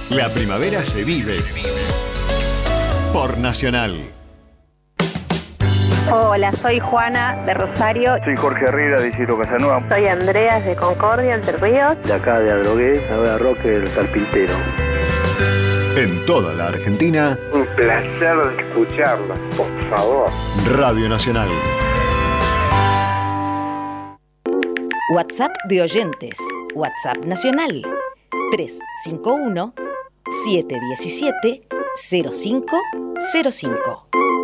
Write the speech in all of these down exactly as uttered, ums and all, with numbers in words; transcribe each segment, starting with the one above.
La primavera se vive por Nacional. Hola, soy Juana de Rosario. Soy Jorge Herrera de Isidro Casanova. Soy Andreas de Concordia, Entre Ríos. De acá de Adrogué, ahora Roque del Carpintero. En toda la Argentina. Un placer escucharla, por favor. Radio Nacional. WhatsApp de oyentes. WhatsApp Nacional. tres cinco uno, siete uno siete, cero cinco cero cinco.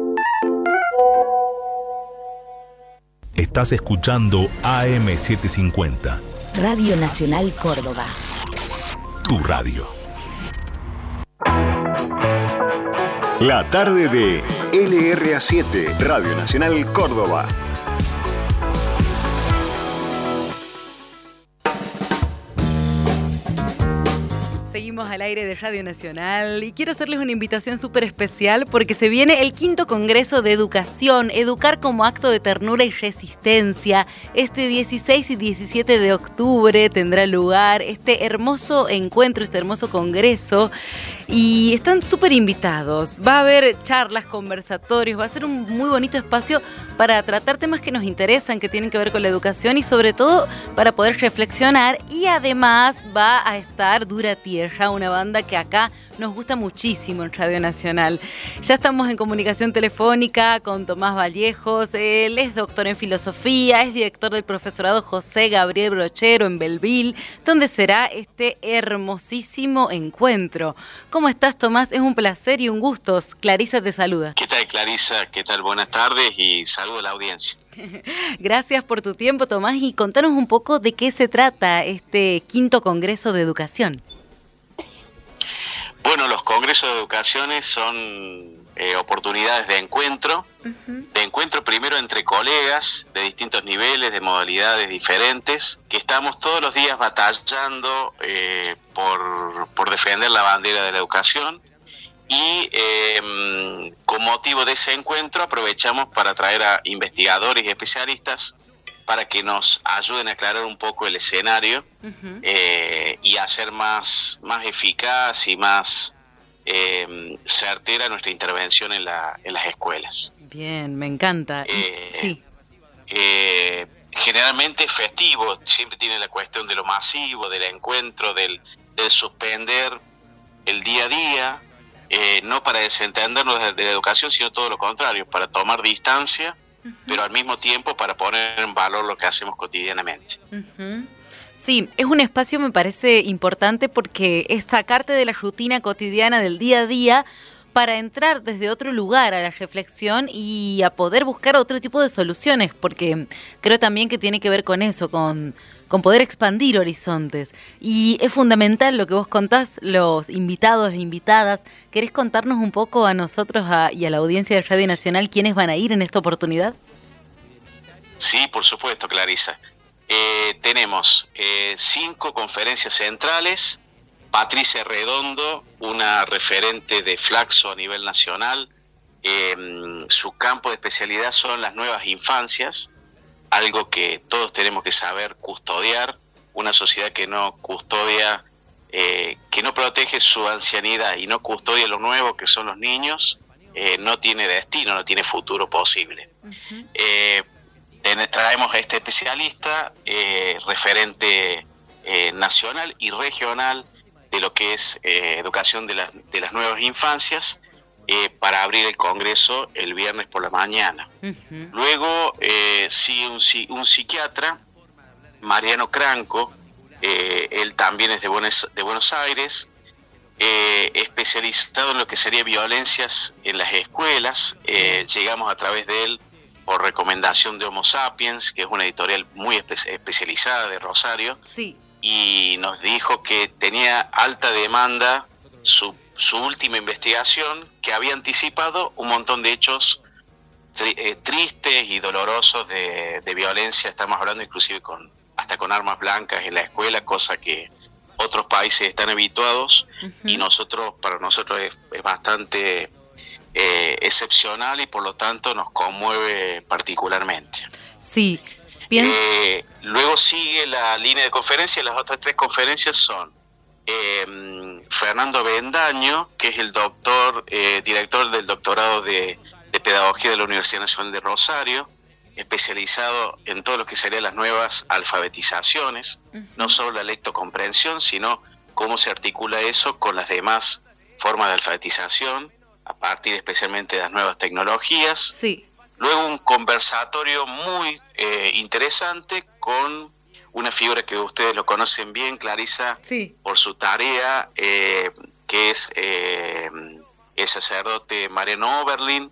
Estás escuchando A M setecientos cincuenta. Radio Nacional Córdoba. Tu radio. La tarde de L R A siete, Radio Nacional Córdoba. Seguimos al aire de Radio Nacional y quiero hacerles una invitación súper especial porque se viene el quinto Congreso de Educación, Educar como Acto de Ternura y Resistencia. Este dieciséis y diecisiete de octubre tendrá lugar este hermoso encuentro, este hermoso congreso y están súper invitados. Va a haber charlas, conversatorios, va a ser un muy bonito espacio para tratar temas que nos interesan, que tienen que ver con la educación y sobre todo para poder reflexionar, y además va a estar Dura Tierra, una banda que acá nos gusta muchísimo en Radio Nacional. Ya estamos en comunicación telefónica con Tomás Vallejos. Él es doctor en filosofía, es director del profesorado José Gabriel Brochero en Belville, donde será este hermosísimo encuentro. ¿Cómo estás, Tomás? Es un placer y un gusto. Clarisa te saluda. ¿Qué tal, Clarisa? ¿Qué tal? Buenas tardes y saludo a la audiencia. Gracias por tu tiempo, Tomás, y contanos un poco de qué se trata este quinto Congreso de Educación. Bueno, los congresos de educaciones son eh, oportunidades de encuentro, uh-huh. de encuentro primero entre colegas de distintos niveles, de modalidades diferentes, que estamos todos los días batallando eh, por, por defender la bandera de la educación, y eh, con motivo de ese encuentro aprovechamos para traer a investigadores y especialistas para que nos ayuden a aclarar un poco el escenario, uh-huh. eh, y hacer más, más eficaz y más eh, certera nuestra intervención en, la, en las escuelas. Bien, me encanta. Eh, sí. eh, generalmente festivo, siempre tiene la cuestión de lo masivo, del encuentro, del, del suspender el día a día, eh, no para desentendernos de, de la educación, sino todo lo contrario, para tomar distancia, pero al mismo tiempo para poner en valor lo que hacemos cotidianamente. Uh-huh. Sí, es un espacio, me parece importante, porque es sacarte de la rutina cotidiana del día a día para entrar desde otro lugar a la reflexión y a poder buscar otro tipo de soluciones, porque creo también que tiene que ver con eso, con, con poder expandir horizontes. Y es fundamental lo que vos contás, los invitados e invitadas. ¿Querés contarnos un poco a nosotros a, y a la audiencia de Radio Nacional quiénes van a ir en esta oportunidad? Sí, por supuesto, Clarisa. Eh, tenemos eh, cinco conferencias centrales. Patricia Redondo, una referente de Flaxo a nivel nacional. Eh, su campo de especialidad son las nuevas infancias, algo que todos tenemos que saber custodiar. Una sociedad que no custodia, eh, que no protege su ancianidad y no custodia lo nuevo que son los niños, eh, no tiene destino, no tiene futuro posible. Uh-huh. Eh, traemos a este especialista, eh, referente eh, nacional y regional de lo que es eh, educación de, la, de las nuevas infancias, eh, para abrir el congreso el viernes por la mañana. Uh-huh. Luego eh, sigue un, un psiquiatra, Mariano Cranco, eh, él también es de Buenos, de Buenos Aires, eh, especializado en lo que sería violencias en las escuelas. Eh, llegamos a través de él por recomendación de Homo Sapiens, que es una editorial muy espe- especializada de Rosario. Sí. Y nos dijo que tenía alta demanda su, su última investigación, que había anticipado un montón de hechos tri, eh, tristes y dolorosos de, de violencia. Estamos hablando inclusive con hasta con armas blancas en la escuela, cosa que otros países están habituados, uh-huh. y nosotros para nosotros es, es bastante eh, excepcional y por lo tanto nos conmueve particularmente. Sí. Bien. Eh, luego sigue la línea de conferencias. Las otras tres conferencias son eh, Fernando Bendaño, que es el doctor, eh, director del doctorado de, de Pedagogía de la Universidad Nacional de Rosario, especializado en todo lo que serían las nuevas alfabetizaciones, uh-huh. no solo la lectocomprensión, sino cómo se articula eso con las demás formas de alfabetización, a partir especialmente de las nuevas tecnologías. Sí. Luego un conversatorio muy eh, interesante con una figura que ustedes lo conocen bien, Clarisa, sí. por su tarea, eh, que es eh, el sacerdote Mariano Oberlin,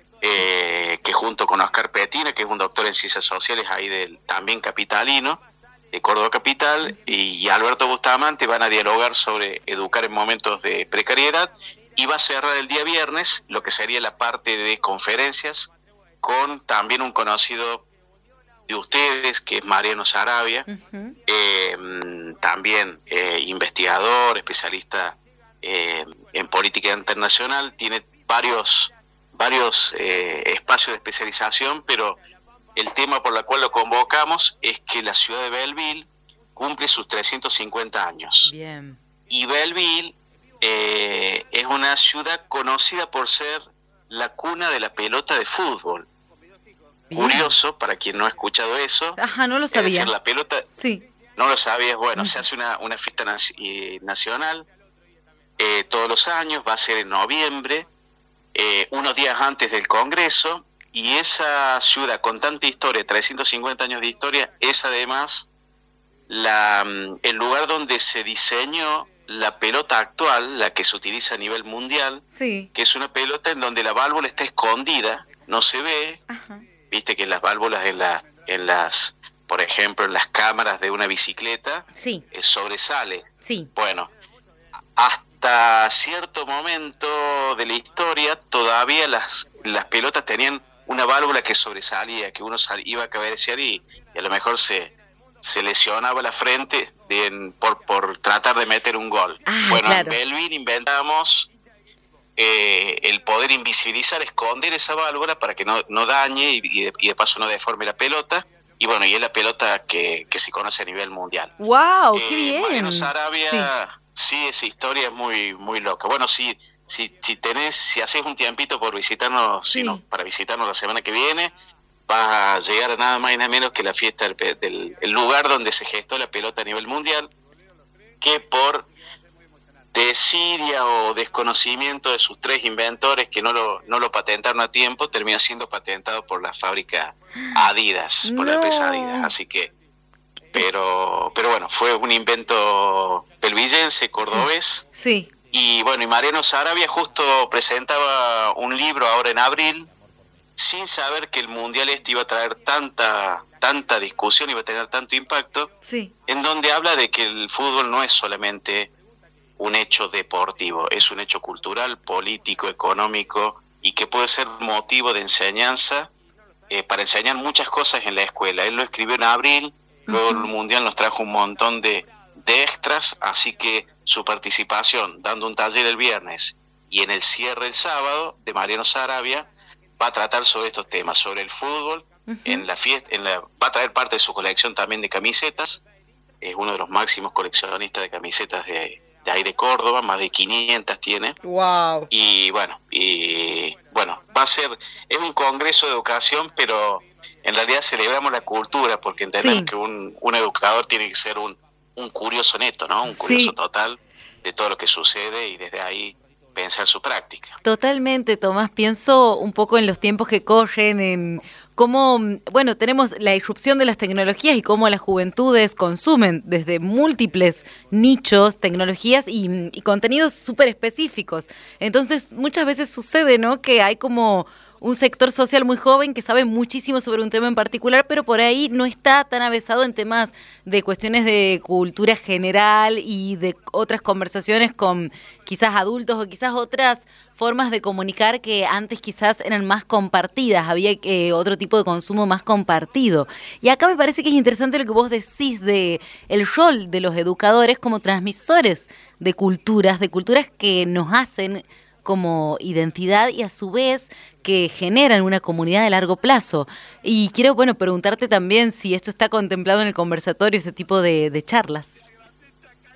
eh, que junto con Oscar Petina, que es un doctor en ciencias sociales ahí del también capitalino, de Córdoba Capital, y Alberto Bustamante van a dialogar sobre educar en momentos de precariedad, y va a cerrar el día viernes lo que sería la parte de conferencias con también un conocido de ustedes, que es Mariano Sarabia, uh-huh. eh, también eh, investigador, especialista eh, en política internacional, tiene varios, varios eh, espacios de especialización, pero el tema por el cual lo convocamos es que la ciudad de Belleville cumple sus trescientos cincuenta años. Bien. Y Belleville eh, es una ciudad conocida por ser la cuna de la pelota de fútbol. Bien. Curioso, para quien no ha escuchado eso. Ajá, no lo sabía. Es decir, la pelota... Sí. No lo sabías. Bueno, uh-huh. se hace una, una fiesta nac- nacional eh, todos los años, va a ser en noviembre, eh, unos días antes del Congreso, y esa ciudad con tanta historia, trescientos cincuenta años de historia, es además la, el lugar donde se diseñó la pelota actual, la que se utiliza a nivel mundial, sí. que es una pelota en donde la válvula está escondida, no se ve. Ajá. Viste que las válvulas en, la, en las, por ejemplo, en las cámaras de una bicicleta, sí. eh, sobresale. Sí. Bueno, hasta cierto momento de la historia todavía las, las pelotas tenían una válvula que sobresalía, que uno sal, iba a cabecear y, y a lo mejor se, se lesionaba la frente de, por, por tratar de meter un gol. Ah, bueno, claro. en Belleville inventamos eh, el poder invisibilizar, esconder esa válvula para que no, no dañe y, y, de, y de paso no deforme la pelota. Y bueno, y es la pelota que, que se conoce a nivel mundial. ¡Wow! Eh, ¡Qué bien! Mariano Sarabia, sí. sí, esa historia es muy, muy loca. Bueno, si, si, si tenés, si haces un tiempito por visitarnos, sí. sino para visitarnos la semana que viene, vas a llegar a nada más y nada menos que la fiesta del, del el lugar donde se gestó la pelota a nivel mundial, que por desidia o desconocimiento de sus tres inventores que no lo, no lo patentaron a tiempo, terminó siendo patentado por la fábrica Adidas, por no. la empresa Adidas. Así que, pero, pero bueno, fue un invento belvillense, cordobés. Sí. sí. Y bueno, y Mariano Sarabia justo presentaba un libro ahora en abril, sin saber que el Mundial este iba a traer tanta tanta discusión, iba a tener tanto impacto, sí. en donde habla de que el fútbol no es solamente un hecho deportivo, es un hecho cultural, político, económico, y que puede ser motivo de enseñanza, eh, para enseñar muchas cosas en la escuela. Él lo escribió en abril, luego uh-huh. el Mundial nos trajo un montón de, de extras, así que su participación, dando un taller el viernes y en el cierre el sábado, de Mariano Sarabia, va a tratar sobre estos temas, sobre el fútbol, uh-huh. en la fiesta, en la, va a traer parte de su colección también de camisetas, es uno de los máximos coleccionistas de camisetas de de ahí de Córdoba, más de quinientas tiene. Wow. Y bueno, y bueno, va a ser, es un congreso de educación, pero en realidad celebramos la cultura, porque entendemos sí. que un, un educador tiene que ser un, un curioso neto, ¿no? Un curioso sí. total de todo lo que sucede y desde ahí pensar su práctica. Totalmente, Tomás. Pienso un poco en los tiempos que corren, en cómo, bueno, tenemos la irrupción de las tecnologías y cómo las juventudes consumen desde múltiples nichos, tecnologías y, y contenidos súper específicos. Entonces, muchas veces sucede, ¿no?, que hay como un sector social muy joven que sabe muchísimo sobre un tema en particular, pero por ahí no está tan avesado en temas de cuestiones de cultura general y de otras conversaciones con quizás adultos o quizás otras formas de comunicar que antes quizás eran más compartidas, había eh, otro tipo de consumo más compartido. Y acá me parece que es interesante lo que vos decís de el rol de los educadores como transmisores de culturas, de culturas que nos hacen como identidad y a su vez que generan una comunidad de largo plazo. Y quiero, bueno, preguntarte también si esto está contemplado en el conversatorio, este tipo de, de charlas.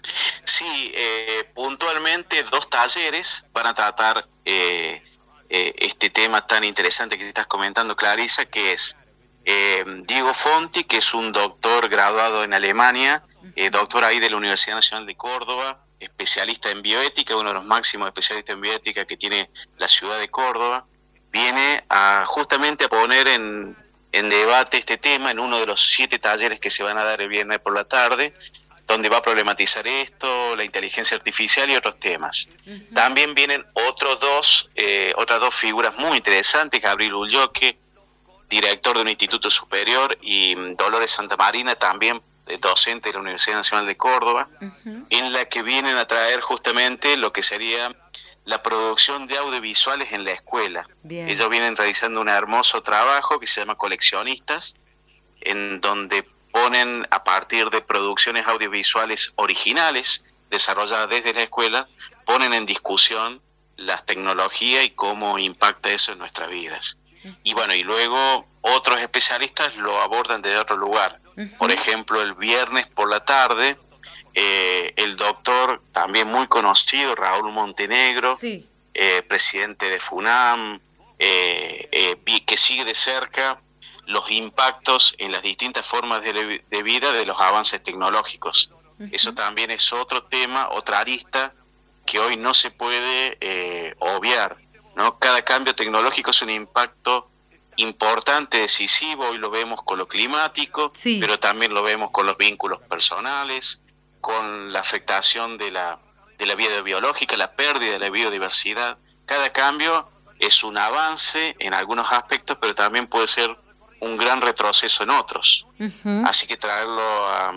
Sí, eh, puntualmente dos talleres van a tratar eh, eh, este tema tan interesante que te estás comentando, Clarisa, que es eh, Diego Fonti, que es un doctor graduado en Alemania, eh, doctor ahí de la Universidad Nacional de Córdoba, especialista en bioética, uno de los máximos especialistas en bioética que tiene la ciudad de Córdoba, viene a justamente a poner en, en debate este tema en uno de los siete talleres que se van a dar el viernes por la tarde, donde va a problematizar esto, la inteligencia artificial y otros temas. Uh-huh. También vienen otros dos, eh, otras dos figuras muy interesantes, Gabriel Ulloque, director de un instituto superior, y Dolores Santamarina, también docente de la Universidad Nacional de Córdoba, uh-huh. en la que vienen a traer justamente lo que sería la producción de audiovisuales en la escuela. Bien. Ellos vienen realizando un hermoso trabajo que se llama Coleccionistas, en donde ponen a partir de producciones audiovisuales originales desarrolladas desde la escuela, ponen en discusión las tecnologías y cómo impacta eso en nuestras vidas. Uh-huh. Y bueno, y luego otros especialistas lo abordan desde otro lugar. Uh-huh. Por ejemplo, el viernes por la tarde, eh, el doctor también muy conocido, Raúl Montenegro, sí. eh, presidente de FUNAM, eh, eh, que sigue de cerca los impactos en las distintas formas de, de vida de los avances tecnológicos. Uh-huh. Eso también es otro tema, otra arista que hoy no se puede eh, obviar, ¿no? Cada cambio tecnológico es un impacto importante, decisivo. Hoy lo vemos con lo climático, sí. pero también lo vemos con los vínculos personales, con la afectación de la, de la vida biológica, la pérdida de la biodiversidad. Cada cambio es un avance en algunos aspectos, pero también puede ser un gran retroceso en otros. Uh-huh. Así que traerlo a,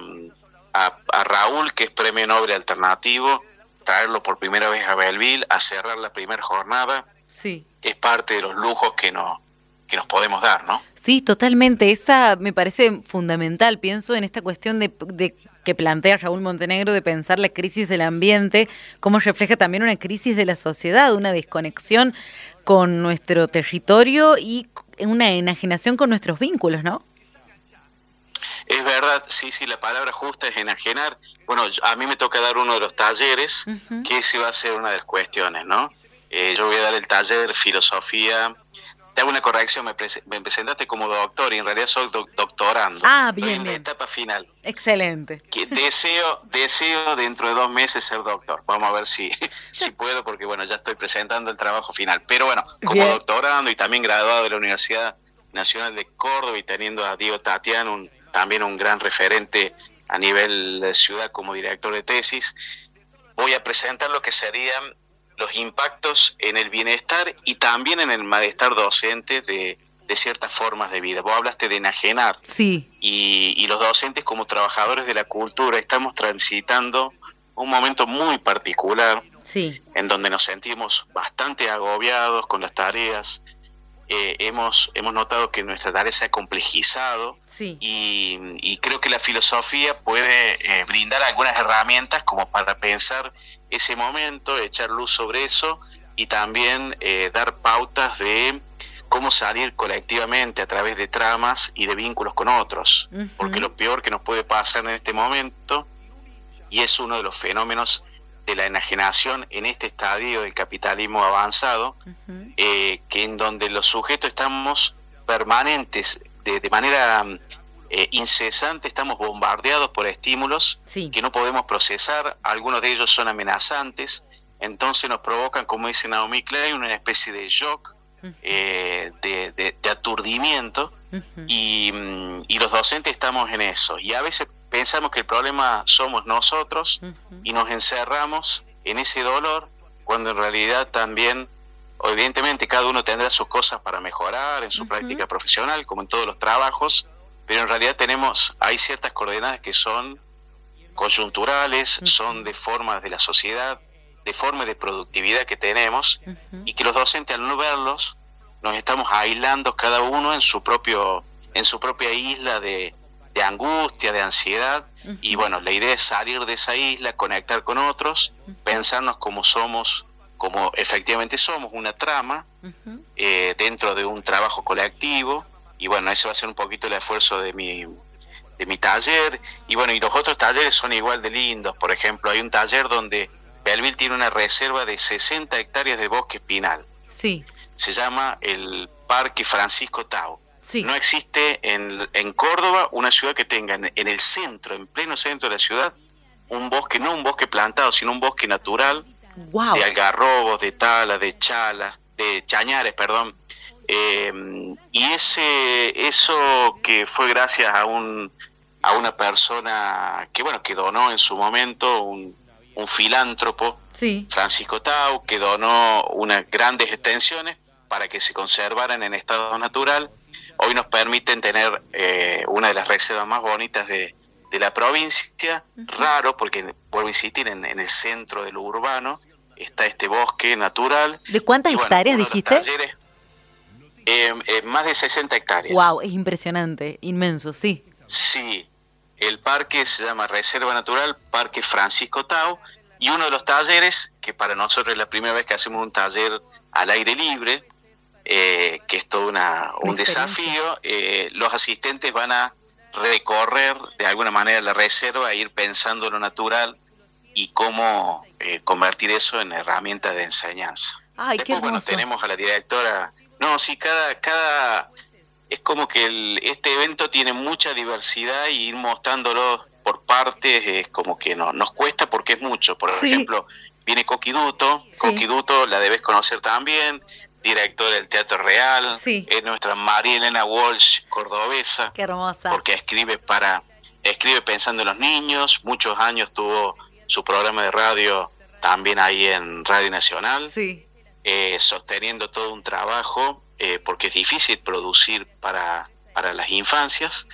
a, a Raúl, que es Premio Nobel Alternativo, traerlo por primera vez a Belleville, a cerrar la primera jornada, sí. es parte de los lujos que nos, que nos podemos dar, ¿no? Sí, totalmente. Esa me parece fundamental. Pienso en esta cuestión de, de que plantea Raúl Montenegro, de pensar la crisis del ambiente, cómo refleja también una crisis de la sociedad, una desconexión con nuestro territorio y una enajenación con nuestros vínculos, ¿no? Es verdad, sí, sí, la palabra justa es enajenar. Bueno, a mí me toca dar uno de los talleres, uh-huh. que ese va a ser una de las cuestiones, ¿no? Eh, yo voy a dar el taller Filosofía. Te hago una corrección, me, pre- me presentaste como doctor y en realidad soy do- doctorando. Ah, bien, Estoy en bien. la etapa final. Excelente. Que deseo, deseo dentro de dos meses ser doctor. Vamos a ver si, si puedo, porque bueno, ya estoy presentando el trabajo final. Pero bueno, como bien. doctorando y también graduado de la Universidad Nacional de Córdoba y teniendo a Diego Tatián, un, también un gran referente a nivel de ciudad como director de tesis, voy a presentar lo que serían los impactos en el bienestar y también en el malestar docente de, de ciertas formas de vida. Vos hablaste de enajenar. Sí. Y, y los docentes como trabajadores de la cultura estamos transitando un momento muy particular, sí. en donde nos sentimos bastante agobiados con las tareas. Eh, hemos hemos notado que nuestra tarea se ha complejizado, sí. y, y creo que la filosofía puede eh, brindar algunas herramientas como para pensar ese momento, echar luz sobre eso y también eh, dar pautas de cómo salir colectivamente a través de tramas y de vínculos con otros, uh-huh. porque lo peor que nos puede pasar en este momento, y es uno de los fenómenos de la enajenación en este estadio del capitalismo avanzado, uh-huh. eh, que en donde los sujetos estamos permanentes, de, de manera eh, incesante, estamos bombardeados por estímulos sí. que no podemos procesar, algunos de ellos son amenazantes, entonces nos provocan, como dice Naomi Klein, una especie de shock, uh-huh. eh, de, de, de aturdimiento, uh-huh. y, y los docentes estamos en eso, y a veces pensamos que el problema somos nosotros, uh-huh. y nos encerramos en ese dolor, cuando en realidad también, evidentemente cada uno tendrá sus cosas para mejorar en su uh-huh. práctica profesional, como en todos los trabajos, pero en realidad tenemos, hay ciertas coordenadas que son coyunturales, uh-huh. son de formas de la sociedad, de formas de productividad que tenemos, uh-huh. y que los docentes al no verlos, nos estamos aislando cada uno en su propio, en su propia isla de de angustia, de ansiedad, uh-huh. y bueno, la idea es salir de esa isla, conectar con otros, uh-huh. pensarnos como somos, como efectivamente somos, una trama, uh-huh. eh, dentro de un trabajo colectivo, y bueno, ese va a ser un poquito el esfuerzo de mi de mi taller, y bueno, y los otros talleres son igual de lindos. Por ejemplo, hay un taller donde Belleville tiene una reserva de sesenta hectáreas de bosque espinal. Sí. Se llama el Parque Francisco Tau. Sí. No existe en, en Córdoba una ciudad que tenga en, en el centro, en pleno centro de la ciudad, un bosque, no un bosque plantado, sino un bosque natural, wow. de algarrobos, de talas, de chalas, de chañares, perdón. Eh, y ese eso que fue gracias a un a una persona que bueno que donó en su momento, un, un filántropo, sí. Francisco Tau, que donó unas grandes extensiones para que se conservaran en estado natural. Hoy nos permiten tener eh, una de las reservas más bonitas de, de la provincia. Uh-huh. Raro, porque vuelvo a insistir, en, en el centro de lo urbano está este bosque natural. ¿De cuántas y, bueno, hectáreas dijiste? Talleres, eh, eh, más de sesenta hectáreas. Wow, es impresionante, inmenso, sí. Sí, el parque se llama Reserva Natural Parque Francisco Tau, y uno de los talleres, que para nosotros es la primera vez que hacemos un taller al aire libre, Eh, que es todo una, un desafío, eh, los asistentes van a recorrer de alguna manera la reserva e ir pensando lo natural y cómo eh, convertir eso en herramientas de enseñanza. Ay, Después, qué hermoso. bueno, tenemos a la directora. No, sí, cada, cada es como que el, este evento tiene mucha diversidad, y ir mostrándolo por partes es como que no nos cuesta porque es mucho. Por sí. ejemplo, viene Coqui Duto, sí. Coqui Duto la debes conocer también, directora del Teatro Real, sí. es nuestra María Elena Walsh, cordobesa. Qué hermosa. Porque escribe para escribe pensando en los niños, muchos años tuvo su programa de radio también ahí en Radio Nacional, sí. eh, sosteniendo todo un trabajo, eh, porque es difícil producir para, para las infancias.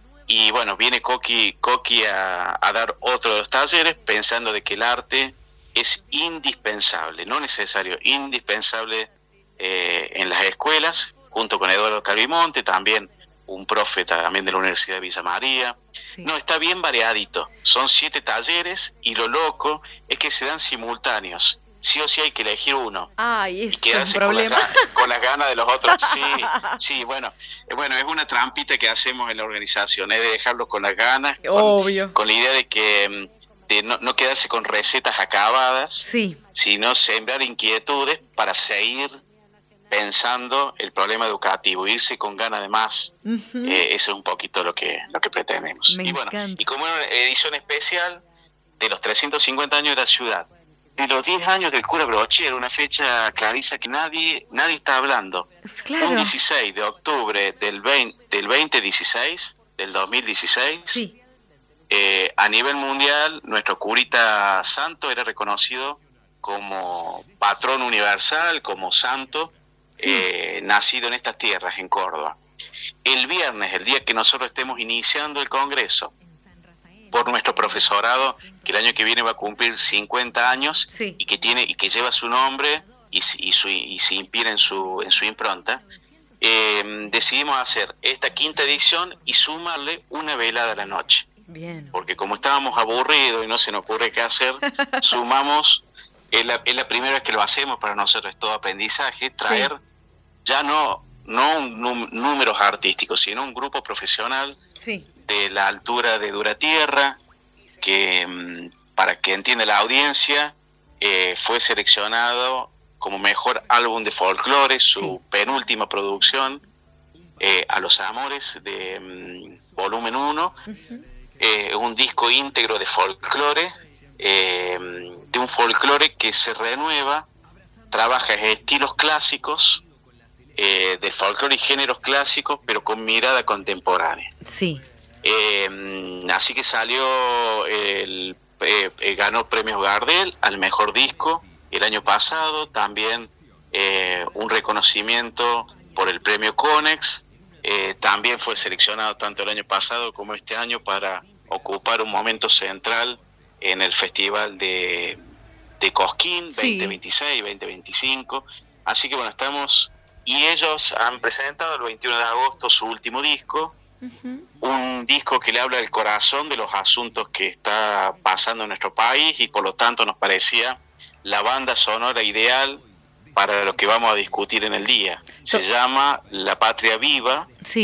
Y bueno, viene Coqui, Coqui a, a dar otro de los talleres, pensando de que el arte es indispensable, no necesario, indispensable eh, en las escuelas, junto con Eduardo Calvimonte, también un profe también de la Universidad de Villa María. Sí. No, está bien variadito, son siete talleres, y lo loco es que se dan simultáneos. Sí o sí hay que elegir uno. Ay, es y quedarse un problema. Con, la, con las ganas de los otros. Sí, sí, bueno, bueno, es una trampita que hacemos en la organización, es de dejarlo con las ganas, obvio, con, con la idea de que de no, no quedarse con recetas acabadas, sí. sino sembrar inquietudes para seguir pensando el problema educativo, irse con ganas de más. Uh-huh. Eh, eso es un poquito lo que lo que pretendemos. Me y bueno, encanta. Y como una edición especial de los trescientos cincuenta años de la ciudad, de los diez años del cura Brochier, una fecha, Clarisa, que nadie nadie está hablando. Claro. Un dieciséis de octubre del veinte, del veinte dieciséis, del dos mil dieciséis, sí. eh, a nivel mundial, nuestro curita santo era reconocido como patrón universal, como santo, sí. eh, nacido en estas tierras, en Córdoba. El viernes, el día que nosotros estemos iniciando el congreso, por nuestro profesorado, que el año que viene va a cumplir cincuenta años, sí. y que tiene y que lleva su nombre y, y, su, y se inspira en su en su impronta, eh, decidimos hacer esta quinta edición y sumarle una velada a la noche. Bien. Porque como estábamos aburridos y no se nos ocurre qué hacer, sumamos, es la, es la primera vez que lo hacemos, para nosotros es todo aprendizaje, traer sí. ya no, no un, num, números artísticos, sino un grupo profesional, sí. de la altura de Duratierra, que para que entienda la audiencia, eh, fue seleccionado como mejor álbum de folclore, su sí. penúltima producción, eh, A los Amores, de um, volumen uno, uh-huh. eh, un disco íntegro de folclore, eh, de un folclore que se renueva, trabaja estilos clásicos, eh, del folclore y géneros clásicos, pero con mirada contemporánea. Sí. Eh, así que salió, el, eh, eh, ganó premios Gardel al mejor disco el año pasado, también eh, un reconocimiento por el premio Conex, eh, también fue seleccionado tanto el año pasado como este año para ocupar un momento central en el Festival de, de Cosquín, sí. veinte veintiséis, veinte veinticinco, así que bueno, estamos, y ellos han presentado el veintiuno de agosto su último disco, uh-huh. un disco que le habla del corazón de los asuntos que está pasando en nuestro país, y por lo tanto nos parecía la banda sonora ideal para lo que vamos a discutir en el día. Se so- llama La Patria Viva, sí.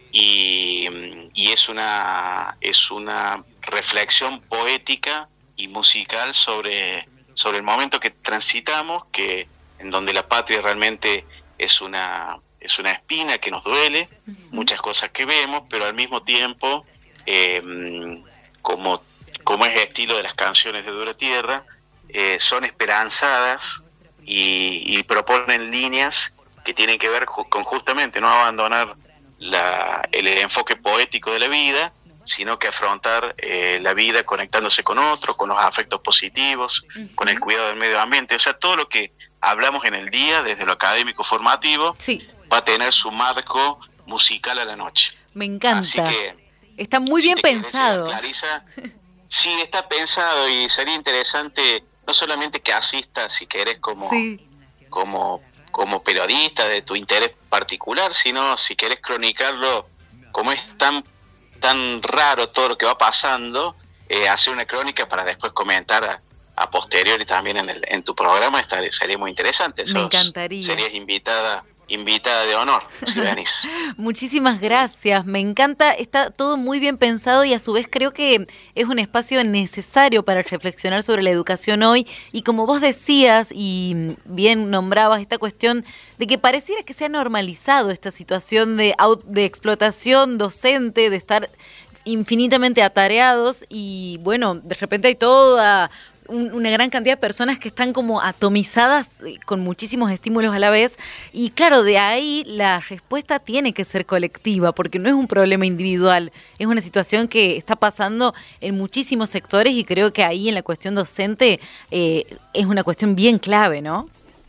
y, y es una es una reflexión poética y musical sobre, sobre el momento que transitamos, que en donde la patria realmente es una es una espina que nos duele, uh-huh. muchas cosas que vemos, pero al mismo tiempo, eh, como, como es el estilo de las canciones de Dura Tierra, eh, son esperanzadas y, y proponen líneas que tienen que ver ju- con justamente no abandonar la, el enfoque poético de la vida, sino que afrontar eh, la vida conectándose con otros, con los afectos positivos, uh-huh. con el cuidado del medio ambiente, o sea, todo lo que hablamos en el día, desde lo académico formativo, sí. va a tener su marco musical a la noche. Me encanta. Así que, está muy si bien te pensado. Querés, Clarisa, sí, está pensado y sería interesante no solamente que asistas, si querés, como, sí. como, como periodista de tu interés particular, sino si querés cronicarlo, como es tan, tan raro todo lo que va pasando, eh, hacer una crónica para después comentar a, a posteriori también en, el, en tu programa, estaría, sería muy interesante. Me encantaría. Serías invitada invitada de honor, si venís. Muchísimas gracias, me encanta, está todo muy bien pensado y a su vez creo que es un espacio necesario para reflexionar sobre la educación hoy, y como vos decías y bien nombrabas esta cuestión de que pareciera que se ha normalizado esta situación de, de explotación docente, de estar infinitamente atareados, y bueno, de repente hay toda una gran cantidad de personas que están como atomizadas con muchísimos estímulos a la vez, y claro, de ahí la respuesta tiene que ser colectiva, porque no es un problema individual, es una situación que está pasando en muchísimos sectores, y creo que ahí en la cuestión docente eh, es una cuestión bien clave, ¿no?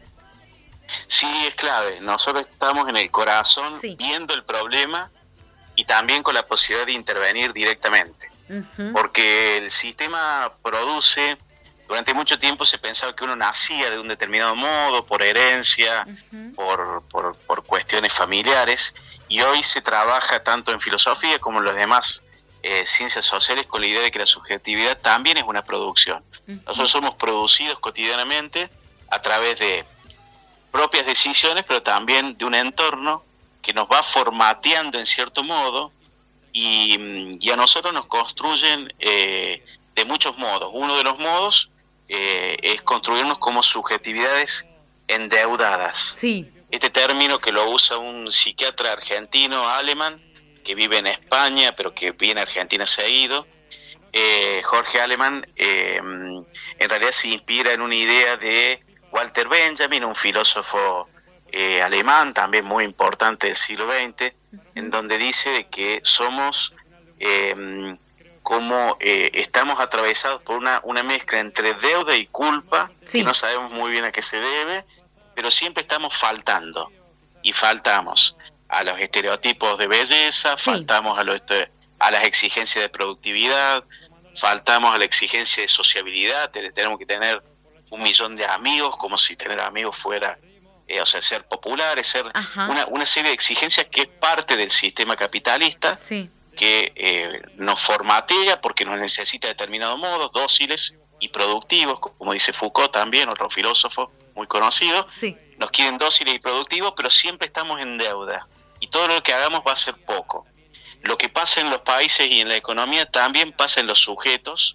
Sí, es clave. Nosotros estamos en el corazón, sí. viendo el problema y también con la posibilidad de intervenir directamente, uh-huh. porque el sistema produce. Durante mucho tiempo se pensaba que uno nacía de un determinado modo, por herencia, uh-huh. por, por, por cuestiones familiares, y hoy se trabaja tanto en filosofía como en las demás eh, ciencias sociales con la idea de que la subjetividad también es una producción. Uh-huh. Nosotros somos producidos cotidianamente a través de propias decisiones, pero también de un entorno que nos va formateando en cierto modo, y, y a nosotros nos construyen eh, de muchos modos. Uno de los modos Eh, es construirnos como subjetividades endeudadas. Sí. Este término que lo usa un psiquiatra argentino alemán que vive en España, pero que viene a Argentina, se ha ido. Eh, Jorge Alemann eh, en realidad se inspira en una idea de Walter Benjamin, un filósofo eh, alemán, también muy importante del siglo veinte, uh-huh. en donde dice de que somos... Eh, como eh, estamos atravesados por una, una mezcla entre deuda y culpa, sí. que no sabemos muy bien a qué se debe, pero siempre estamos faltando, y faltamos a los estereotipos de belleza, sí. faltamos a, los, a las exigencias de productividad, faltamos a la exigencia de sociabilidad, tenemos que tener un millón de amigos, como si tener amigos fuera, eh, o sea, ser populares, ser una, una serie de exigencias que es parte del sistema capitalista, sí. que eh, nos formatea porque nos necesita de determinados modos, dóciles y productivos, como dice Foucault también, otro filósofo muy conocido, sí. nos quieren dóciles y productivos, pero siempre estamos en deuda, y todo lo que hagamos va a ser poco. Lo que pasa en los países y en la economía también pasa en los sujetos,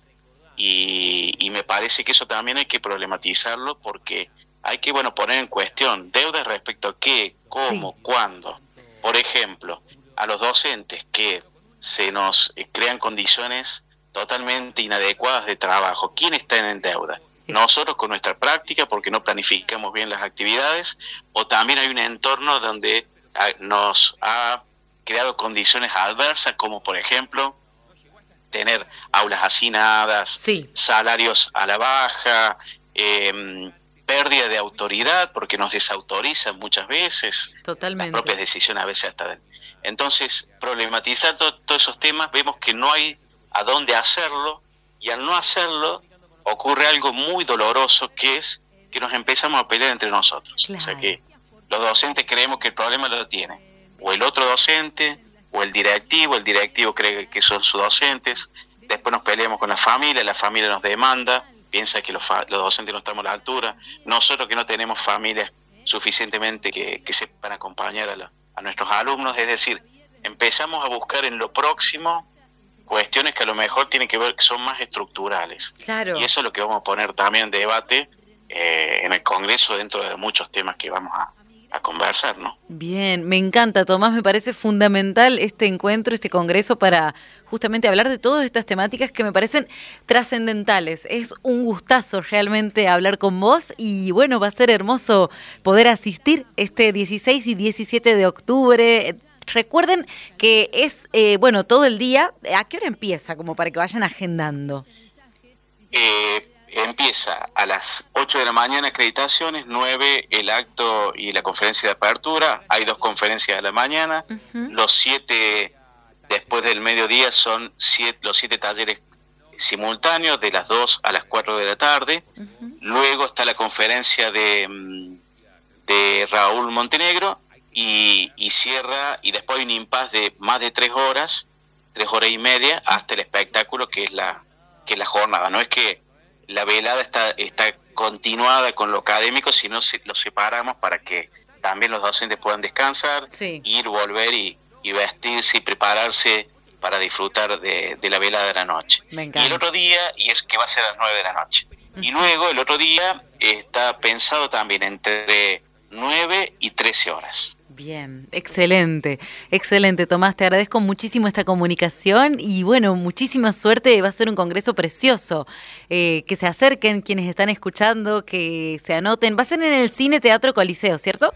y, y me parece que eso también hay que problematizarlo, porque hay que bueno poner en cuestión deudas respecto a qué, cómo, sí. cuándo. Por ejemplo, a los docentes que se nos crean condiciones totalmente inadecuadas de trabajo. ¿Quién está en deuda? Nosotros con nuestra práctica, porque no planificamos bien las actividades, o también hay un entorno donde nos ha creado condiciones adversas, como por ejemplo tener aulas hacinadas, sí. salarios a la baja, eh, pérdida de autoridad, porque nos desautorizan muchas veces, totalmente. Las propias decisiones a veces hasta... Entonces, problematizar to- todos esos temas, vemos que no hay a dónde hacerlo, y al no hacerlo ocurre algo muy doloroso, que es que nos empezamos a pelear entre nosotros. Claro. O sea que los docentes creemos que el problema lo tiene o el otro docente, o el directivo, el directivo cree que son sus docentes, después nos peleamos con la familia, la familia nos demanda, piensa que los, fa- los docentes no estamos a la altura, nosotros que no tenemos familias suficientemente que, que sepan acompañar a, la, a nuestros alumnos, es decir, empezamos a buscar en lo próximo cuestiones que a lo mejor tienen que ver, que son más estructurales. Claro. Y eso es lo que vamos a poner también en debate eh, en el Congreso, dentro de muchos temas que vamos a, a conversar, ¿no? Bien, me encanta, Tomás, me parece fundamental este encuentro, este congreso, para justamente hablar de todas estas temáticas que me parecen trascendentales. Es un gustazo realmente hablar con vos y bueno, va a ser hermoso poder asistir este dieciséis y diecisiete de octubre. Recuerden que es, eh, bueno, todo el día. ¿A qué hora empieza? Como para que vayan agendando. Eh, empieza a las ocho de la mañana acreditaciones, nueve el acto y la conferencia de apertura. Hay dos conferencias a la mañana. Uh-huh. Los siete, después del mediodía, son siete, los siete talleres simultáneos, de las dos a las cuatro de la tarde. Uh-huh. Luego está la conferencia de, de Raúl Montenegro. Y, y cierra, y después hay un impasse de más de tres horas, tres horas y media, hasta el espectáculo, que es la que es la jornada. No es que la velada está está continuada con lo académico, sino se, lo separamos para que también los docentes puedan descansar, sí. ir, volver y, y vestirse y prepararse para disfrutar de, de la velada de la noche. Y el otro día, y es que va a ser a las nueve de la noche. Uh-huh. Y luego el otro día está pensado también entre nueve y trece horas. Bien, excelente, excelente, Tomás, te agradezco muchísimo esta comunicación y bueno, muchísima suerte, va a ser un congreso precioso, eh, que se acerquen quienes están escuchando, que se anoten. Va a ser en el Cine Teatro Coliseo, ¿cierto?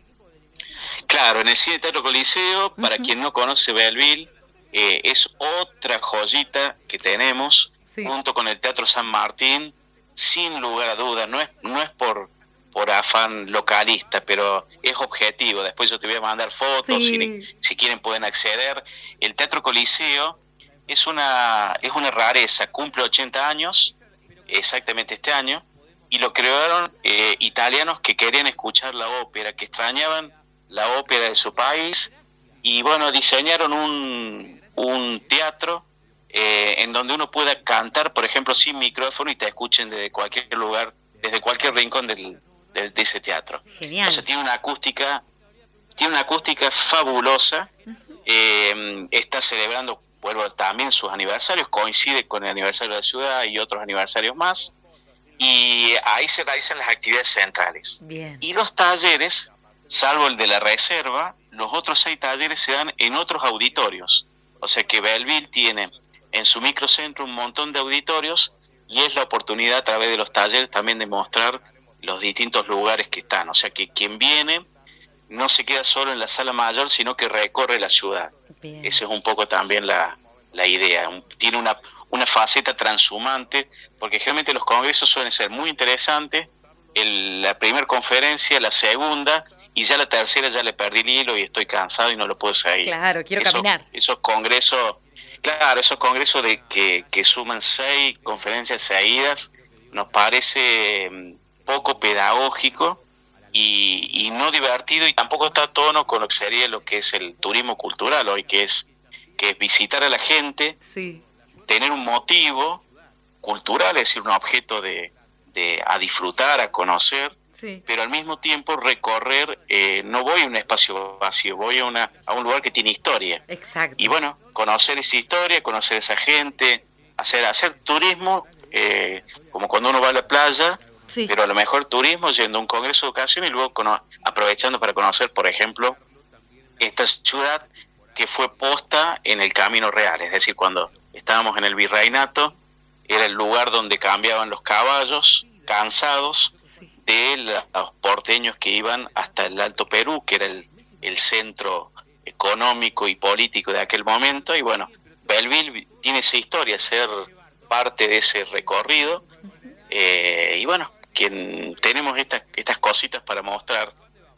Claro, en el Cine Teatro Coliseo. Para uh-huh. quien no conoce Belleville, eh, es otra joyita que tenemos, sí. junto con el Teatro San Martín, sin lugar a dudas. No es, no es por... por afán localista, pero es objetivo. Después yo te voy a mandar fotos, sí. si, si quieren pueden acceder. El Teatro Coliseo es una es una rareza, cumple ochenta años, exactamente este año, y lo crearon eh, italianos que querían escuchar la ópera, que extrañaban la ópera de su país, y bueno, diseñaron un, un teatro eh, en donde uno pueda cantar, por ejemplo, sin micrófono y te escuchen desde cualquier lugar, desde cualquier rincón del De, de ese teatro. Genial. O sea, tiene una acústica, tiene una acústica fabulosa. Uh-huh. Eh, está celebrando, vuelvo también sus aniversarios, coincide con el aniversario de la ciudad y otros aniversarios más. Y ahí se realizan las actividades centrales. Bien. Y los talleres, salvo el de la reserva, los otros seis talleres se dan en otros auditorios. O sea que Belleville tiene en su microcentro un montón de auditorios y es la oportunidad a través de los talleres también de mostrar los distintos lugares que están. O sea que quien viene no se queda solo en la sala mayor, sino que recorre la ciudad. Bien. Esa es un poco también la, la idea. Tiene una, una faceta transhumante, porque generalmente los congresos suelen ser muy interesantes. El, la primera conferencia, la segunda, y ya la tercera ya le perdí el hilo y estoy cansado y no lo puedo seguir. Claro, quiero Eso, caminar. Esos congresos, claro, esos congresos de que, que suman seis conferencias seguidas, nos parece poco pedagógico y, y no divertido, y tampoco está a tono con lo que sería lo que es el turismo cultural hoy, que es que es visitar a la gente, sí. tener un motivo cultural, es decir, un objeto de, de a disfrutar, a conocer, sí. pero al mismo tiempo recorrer, eh, no voy a un espacio vacío, voy a una a un lugar que tiene historia. Exacto. Y bueno, conocer esa historia, conocer a esa gente, hacer hacer turismo, eh, como cuando uno va a la playa. Sí. Pero a lo mejor turismo yendo a un congreso de educación y luego cono- aprovechando para conocer, por ejemplo, esta ciudad que fue posta en el Camino Real. Es decir, cuando estábamos en el Virreinato, era el lugar donde cambiaban los caballos cansados sí. de los porteños que iban hasta el Alto Perú, que era el, el centro económico y político de aquel momento. Y bueno, Belleville tiene esa historia, ser parte de ese recorrido. Eh, y bueno, que tenemos estas estas cositas para mostrar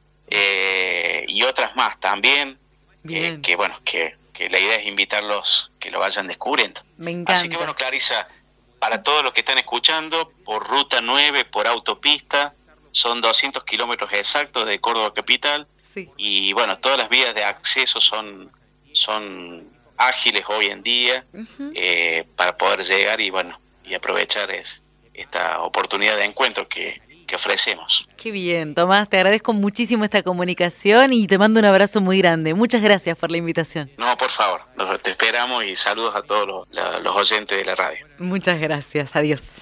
eh, y otras más también, eh, que bueno, que, que la idea es invitarlos que lo vayan descubriendo. Me encanta. Así que bueno, Clarisa, para todos los que están escuchando, por Ruta nueve, por autopista, son doscientos kilómetros exactos de Córdoba capital, sí. y bueno, todas las vías de acceso son, son ágiles hoy en día, uh-huh. eh, para poder llegar y bueno, y aprovechar es esta oportunidad de encuentro que, que ofrecemos. Qué bien, Tomás, te agradezco muchísimo esta comunicación y te mando un abrazo muy grande. Muchas gracias por la invitación. No, por favor, nos, te esperamos y saludos a todos los, la, los oyentes de la radio. Muchas gracias, adiós.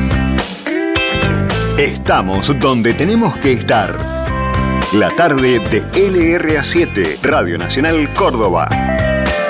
Estamos donde tenemos que estar. La tarde de L R A siete, Radio Nacional Córdoba.